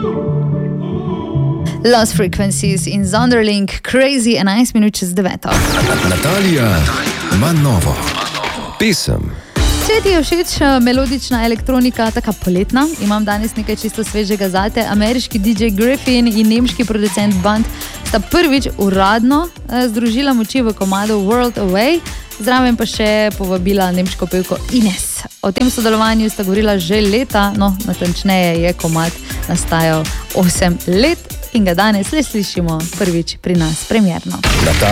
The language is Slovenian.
Lost Frequencies in Zonderling, Crazy, 11 minut čez 9. Natalija ima novo pesem. Sveti je všeč melodična elektronika, taka poletna. Imam danes nekaj čisto svežega zate. Ameriški DJ Griffin in nemški producent Band sta prvič uradno združila moči v komadu World Away, zraven pa še povabila nemško pevko Ines. O tem sodelovanju sta govorila že leta, no, natančneje je komad nastajal 8 let in ga danes le slišimo prvič pri nas premierno.